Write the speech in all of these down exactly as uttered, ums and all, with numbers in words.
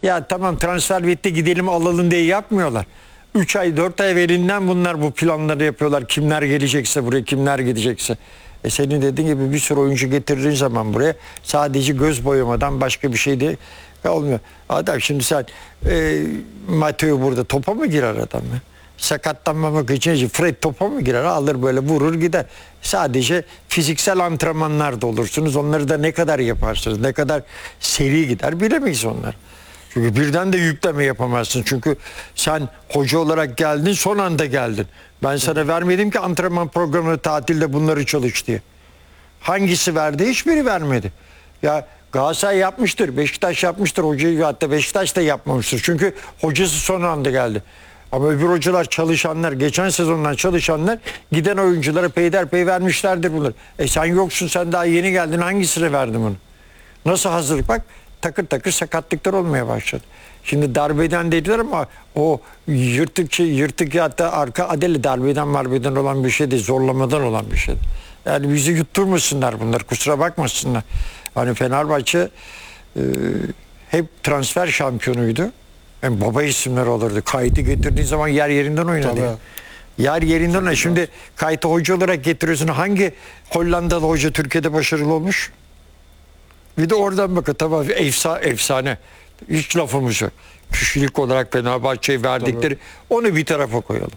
Ya tamam transfer bitti gidelim alalım diye yapmıyorlar. üç ay dört ay evvelinden bunlar bu planları yapıyorlar. Kimler gelecekse buraya, kimler gidecekse. E senin dediğin gibi bir sürü oyuncu getirdiğin zaman buraya sadece göz boyamadan başka bir şey de olmuyor. Adam şimdi sen e, Mateo burada topa mı girer adam ya? Sakatlanmamak için Fred topa mı girer? Alır böyle vurur gider. Sadece fiziksel antrenmanlarda olursunuz. Onları da ne kadar yaparsınız, ne kadar seri gider bilemeyiz onları. Çünkü birden de yükleme yapamazsın. Çünkü sen hoca olarak geldin, son anda geldin. Ben sana vermedim ki antrenman programı tatilde bunları çalış diye. Hangisi verdi? Hiçbiri vermedi. Ya Galatasaray yapmıştır, Beşiktaş yapmıştır, hocayı hatta Beşiktaş da yapmamıştır. Çünkü hocası son anda geldi. Ama öbür hocalar, çalışanlar, geçen sezondan çalışanlar giden oyunculara peyderpey vermişlerdir bunları. E sen yoksun, sen daha yeni geldin, hangisine verdin bunu? Nasıl hazırlık? Bak takır takır sakatlıklar olmaya başladı. Şimdi darbeden dediler ama o yırtık yırtık hatta arka adeli darbeden marbeden olan bir şeydi, zorlamadan olan bir şeydi. Yani bizi yutturmasınlar bunlar, kusura bakmasınlar. Hani Fenerbahçe e, hep transfer şampiyonuydu. Yani baba isimler olurdu. Kayıt'ı getirdiği zaman yer yerinden oynadı. Tabii. Yer yerinden oynadı. Şimdi Kayıt'ı hoca olarak getiriyorsun. Hangi Hollandalı hoca Türkiye'de başarılı olmuş? Bir de oradan bakın tamam efsa, efsane. Hiç lafımız yok. Kişilik olarak Fenerbahçe'ye verdikleri tabii. Onu bir tarafa koyalım.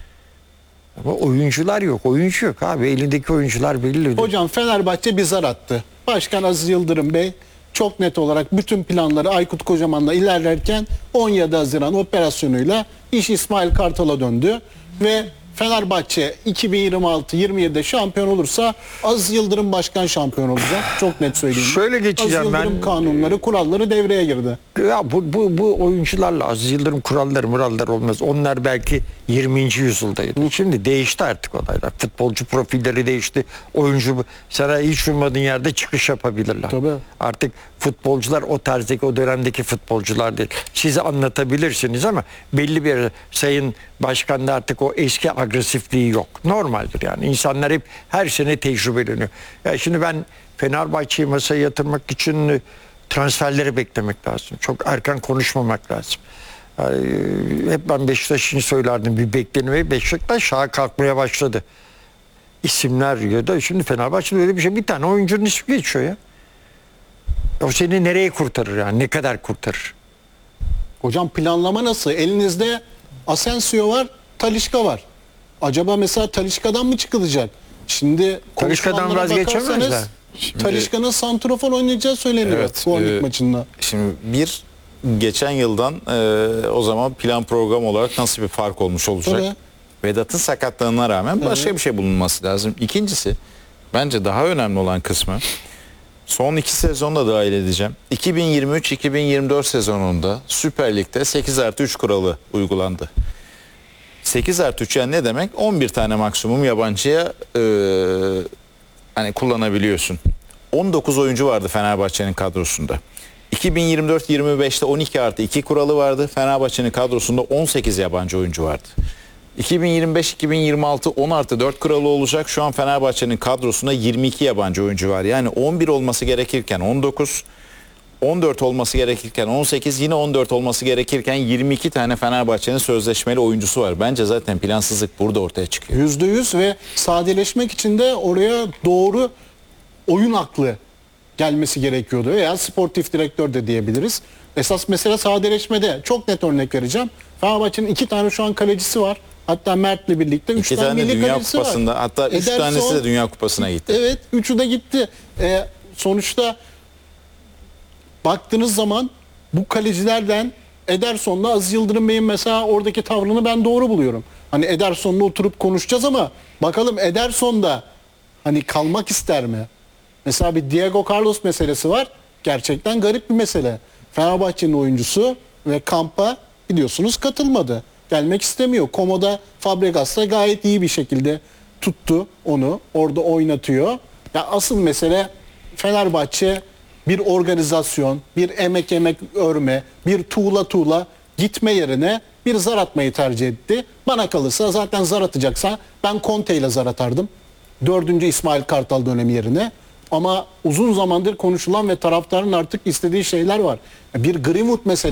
Ama oyuncular yok. Oyuncu yok abi. Elindeki oyuncular belli. Hocam Fenerbahçe bir zar attı. Başkan Aziz Yıldırım Bey çok net olarak bütün planları Aykut Kocaman'la ilerlerken on yedi Haziran operasyonuyla iş İsmail Kartal'a döndü ve Fenerbahçe iki bin yirmi altı yirmi yedide şampiyon olursa Aziz Yıldırım başkan şampiyon olacak. Çok net söyleyeyim. Şöyle geçeceğim Aziz Yıldırım ben. kanunları, kuralları devreye girdi. Ya bu, bu, bu oyuncularla Aziz Yıldırım kuralları muralları olmaz. Onlar belki yirminci yüzyıldaydı. Şimdi değişti artık olaylar. Futbolcu profilleri değişti. Oyuncu sana hiç ummadığın yerde çıkış yapabilirler. Tabii. Artık futbolcular o tarzdaki, o dönemdeki futbolcular değil. Size anlatabilirsiniz ama belli bir sayın başkanda artık o eski agresifliği yok. Normaldir yani. İnsanlar hep her sene tecrübeleniyor. Ya şimdi ben Fenerbahçe'yi masaya yatırmak için transferleri beklemek lazım. Çok erken konuşmamak lazım. Yani hep ben Beşiktaş'ını söylerdim. Bir beklenme. Beşiktaş şaha kalkmaya başladı. İsimler ya da şimdi Fenerbahçe'de öyle bir şey. Bir tane oyuncunun ismi geçiyor ya. O seni nereye kurtarır yani? Ne kadar kurtarır? Hocam planlama nasıl? Elinizde Asensio var, Talisca var. Acaba mesela Talisca'dan mı çıkılacak? Şimdi Talisca'dan vazgeçemezler. Talisca'nın santrafor oynayacağı söyleniyor evet, bu e, maçında. Şimdi bir geçen yıldan e, o zaman plan program olarak nasıl bir fark olmuş olacak? Tabii. Vedat'ın sakatlığına rağmen başka Evet. bir şey bulunması lazım. İkincisi bence daha önemli olan kısmı son iki sezonda dahil edeceğim. iki bin yirmi üç iki bin yirmi dört sezonunda Süper Lig'de sekiz artı üç kuralı uygulandı. sekiz artı üç yani ne demek? on bir tane maksimum yabancıya e, hani kullanabiliyorsun. on dokuz oyuncu vardı Fenerbahçe'nin kadrosunda. iki bin yirmi dört yirmi beşte on iki artı iki kuralı vardı. Fenerbahçe'nin kadrosunda on sekiz yabancı oyuncu vardı. iki bin yirmi beş iki bin yirmi altı on artı dört kuralı olacak. Şu an Fenerbahçe'nin kadrosunda yirmi iki yabancı oyuncu var. Yani on bir olması gerekirken on dokuz, on dört olması gerekirken on sekiz, yine on dört olması gerekirken yirmi iki tane Fenerbahçe'nin sözleşmeli oyuncusu var. Bence zaten plansızlık burada ortaya çıkıyor. yüzde yüz ve sadeleşmek için de oraya doğru oyun aklı gelmesi gerekiyordu. Veya sportif direktör de diyebiliriz. Esas mesele sadeleşmede. Çok net örnek vereceğim. Fenerbahçe'nin iki tane şu an kalecisi var. Hatta Mert'le birlikte üç İki tane, tane milli Dünya kalecisi Kupası'nda var. hatta üç Ederson, tanesi de Dünya Kupası'na gitti. Evet, üçü de gitti. Ee, sonuçta baktığınız zaman bu kalecilerden Ederson'la Aziz Yıldırım Bey'in mesela oradaki tavrını ben doğru buluyorum. Hani Ederson'la oturup konuşacağız ama bakalım Ederson da hani kalmak ister mi? Mesela bir Diego Carlos meselesi var. Gerçekten garip bir mesele. Fenerbahçe'nin oyuncusu ve kampa biliyorsunuz katılmadı. Gelmek istemiyor. Komoda Fabregas da gayet iyi bir şekilde tuttu onu. Orada oynatıyor. Ya asıl mesele Fenerbahçe bir organizasyon, bir emek emek örme, bir tuğla tuğla gitme yerine bir zar atmayı tercih etti. Bana kalırsa zaten zar atacaksa ben Conte ile zar atardım. Dördüncü İsmail Kartal dönemi yerine. Ama uzun zamandır konuşulan ve taraftarın artık istediği şeyler var. Bir Greenwood meselesi.